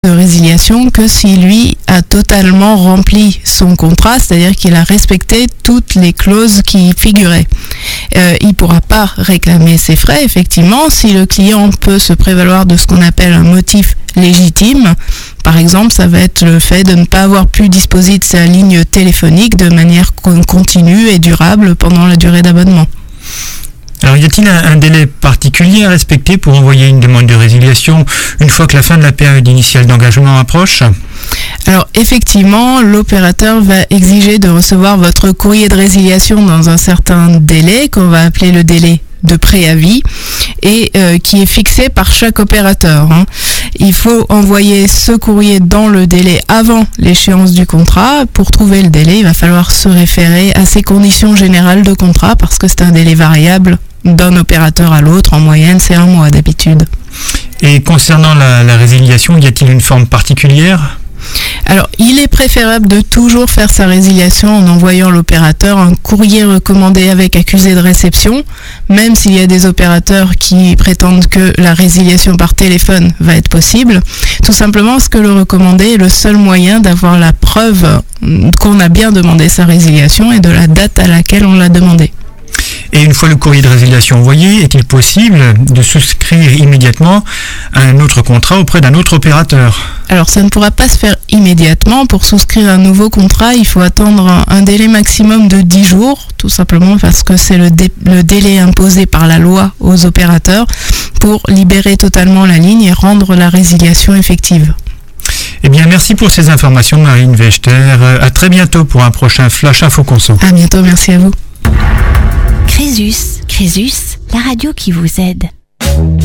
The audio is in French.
de résiliation que si lui a totalement rempli son contrat, c'est-à-dire qu'il a respecté toutes les clauses qui y figuraient. Il ne pourra pas réclamer ses frais, effectivement, si le client peut se prévaloir de ce qu'on appelle un motif légitime. Par exemple, ça va être le fait de ne pas avoir pu disposer de sa ligne téléphonique de manière continue et durable pendant la durée d'abonnement. Alors, y a-t-il un délai particulier à respecter pour envoyer une demande de résiliation une fois que la fin de la période initiale d'engagement approche ? Alors, effectivement, l'opérateur va exiger de recevoir votre courrier de résiliation dans un certain délai, qu'on va appeler le délai de préavis, et qui est fixé par chaque opérateur. Il faut envoyer ce courrier dans le délai avant l'échéance du contrat. Pour trouver le délai, il va falloir se référer à ces conditions générales de contrat, parce que c'est un délai variable d'un opérateur à l'autre. En moyenne, c'est 1 mois d'habitude. Et concernant la résiliation, y a-t-il une forme particulière ? Alors, il est préférable de toujours faire sa résiliation en envoyant à l'opérateur un courrier recommandé avec accusé de réception, même s'il y a des opérateurs qui prétendent que la résiliation par téléphone va être possible, tout simplement parce que le recommandé est le seul moyen d'avoir la preuve qu'on a bien demandé sa résiliation et de la date à laquelle on l'a demandé. Et une fois le courrier de résiliation envoyé, est-il possible de souscrire immédiatement à un autre contrat auprès d'un autre opérateur ? Alors, ça ne pourra pas se faire immédiatement. Pour souscrire un nouveau contrat, il faut attendre un délai maximum de 10 jours, tout simplement parce que c'est le délai imposé par la loi aux opérateurs pour libérer totalement la ligne et rendre la résiliation effective. Eh bien, merci pour ces informations, Marine Wechter. À très bientôt pour un prochain Flash Info Conso. À bientôt, merci à vous. Crésus, la radio qui vous aide.